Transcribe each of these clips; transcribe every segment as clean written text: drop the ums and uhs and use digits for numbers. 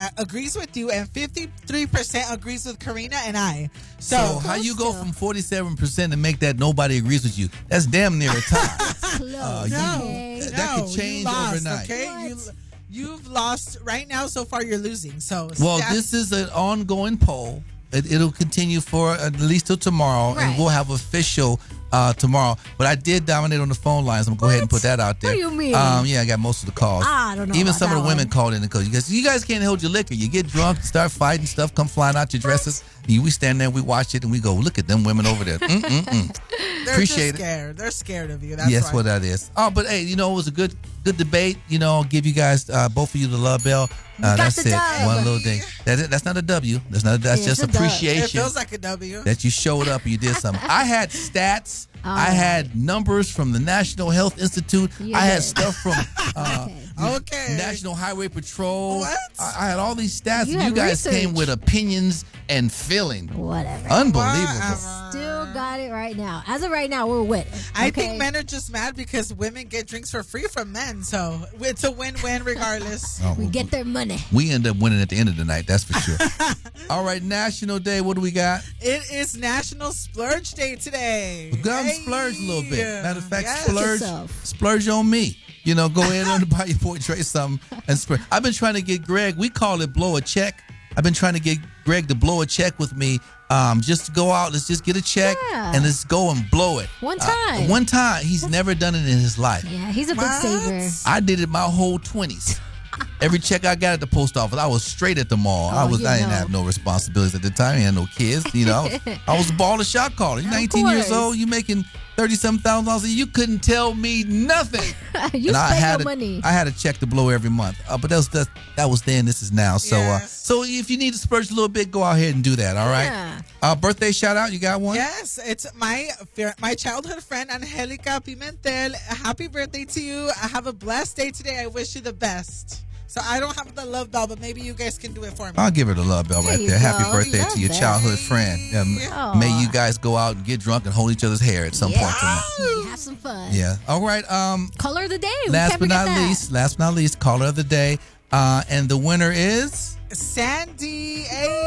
agrees with you, and 53% agrees with Karina and I. So how you go from 47% to make that nobody agrees with you? That's damn near a tie. That could change overnight. Okay, you've lost right now. So far, you're losing. So this is an ongoing poll. It'll continue for at least till tomorrow, and we'll have official tomorrow. But I did dominate on the phone lines. I'm gonna go ahead and put that out there. What do you mean? Yeah, I got most of the calls. I don't know. Even about some of the that women one. called in because you guys can't hold your liquor. You get drunk, start fighting, stuff come flying out your dresses. We stand there, we watch it, and we go, look at them women over there. They're Appreciate just scared. They're scared of you. That's yes, right. what that is. Oh, but hey, it was a good debate. I'll give you guys both of you the love bell. That's the it. dub. One little thing. That's not a W. That's just a dub. appreciation. It feels like a W. That you showed up and you did something. I had stats. I had numbers from the National Health Institute. I had stuff from National Highway Patrol. What? I had all these stats. You and you had guys research. came with opinions and feeling. Whatever. Unbelievable. Still got it right now. As of right now, we're winning. I think men are just mad because women get drinks for free from men. So it's a win-win regardless. We get their money. We end up winning at the end of the night, that's for sure. All right, National Day, what do we got? It is National Splurge Day today. Go out and splurge a little bit. Matter of fact, Yourself. splurge on me. Go ahead and buy your boy Trey something and splurge. I've been trying to get Greg, we call it blow a check. I've been trying to get Greg to blow a check with me. Just to go out, let's just get a check and let's go and blow it. One time. One time. He's never done it in his life. Yeah, he's a big saver. I did it my whole 20s. Every check I got at the post office, I was straight at the mall. I didn't have no responsibilities at the time. I had no kids. I was a baller shot caller. You're 19 years old. You making $30,000 a year. You couldn't tell me nothing. You spend your money. I had a check to blow every month. But that was then. This is now. So if you need to splurge a little bit, go out here and do that. All right. Yeah. Birthday shout out. You got one? Yes, it's my childhood friend Angelica Pimentel. Happy birthday to you. I have a blessed day today. I wish you the best. So I don't have the love bell, but maybe you guys can do it for me. I'll give her the love bell right there. Happy birthday to your childhood friend. May you guys go out and get drunk and hold each other's hair at some point tonight. Have some fun. Yeah. All right. Color of the day. Last but not least, caller of the day. And the winner is Sandy.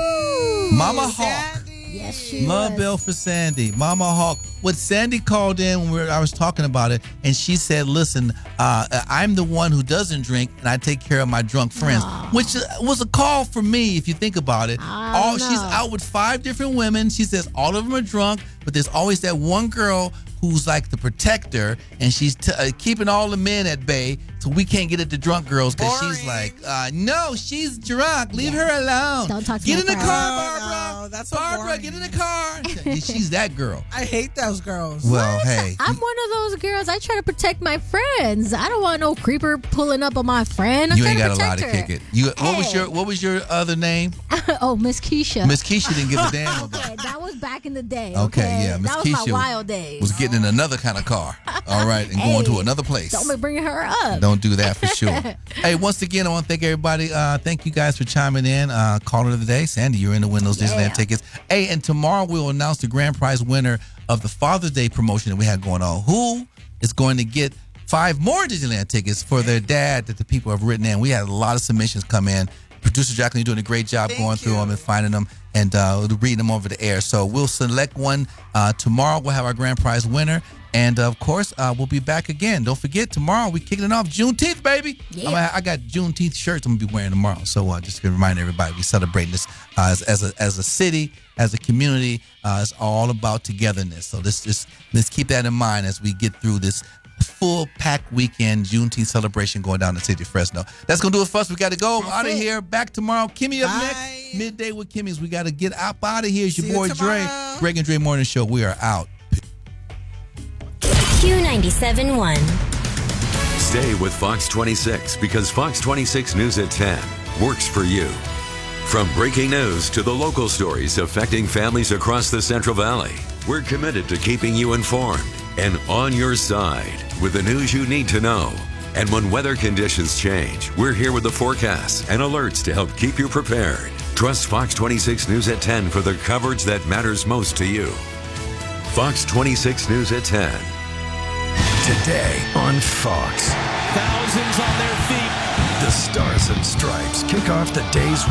Mama Hawk. Yes, she Love was. bell for Sandy. Mama Hawk. What Sandy called in when I was talking about it, and she said, listen, I'm the one who doesn't drink, and I take care of my drunk friends, which was a call for me, if you think about it. She's out with 5 different women. She says all of them are drunk, but there's always that one girl who's like the protector, and she's keeping all the men at bay, so we can't get at the drunk girls because she's like, no, she's drunk. Leave her alone. Don't talk to Get my in the friend. car, Barbara. No, that's so Barbara, boring. get in the car. She's that girl. I hate those girls. Well, hey. I'm one of those girls. I try to protect my friends. I don't want no creeper pulling up on my friend. You ain't got a lot to her. kick it. What was your other name? Oh, Miss Keisha. Miss Keisha didn't give a damn about Okay, it. that was back in the day. Okay, yeah. Miss That was Keisha my wild days. was getting in another kind of car. All right, and going to another place. Don't be bringing her up. Don't do that for sure. Hey, once again, I want to thank everybody. Thank you guys for chiming in. Caller of the day, Sandy, you're in to win those Disneyland tickets. Hey, and tomorrow we'll announce the grand prize winner of the Father's Day promotion that we had going on. Who is going to get 5 more Disneyland tickets for their dad that the people have written in? We had a lot of submissions come in. Producer Jacqueline doing a great job going through them and finding them and reading them over the air. So we'll select one tomorrow. We'll have our grand prize winner. And, of course, we'll be back again. Don't forget, tomorrow we're kicking it off Juneteenth, baby. Yeah. I got Juneteenth shirts I'm going to be wearing tomorrow. So just to remind everybody, we're celebrating this as a city, as a community. It's all about togetherness. So let's keep that in mind as we get through this full packed weekend Juneteenth celebration going down the city of Fresno. That's going to do it for us. We got to go out of here. Back tomorrow. Kimmy up next. Midday with Kimmy's. We got to get out of here. It's your boy Dre. Greg and Dre Morning Show. We are out. Q97.1. Stay with Fox 26 because Fox 26 News at 10 works for you. From breaking news to the local stories affecting families across the Central Valley, we're committed to keeping you informed and on your side with the news you need to know. And when weather conditions change, we're here with the forecasts and alerts to help keep you prepared. Trust Fox 26 News at 10 for the coverage that matters most to you. Fox 26 News at 10. Today on Fox. Thousands on their feet. The Stars and Stripes kick off the day's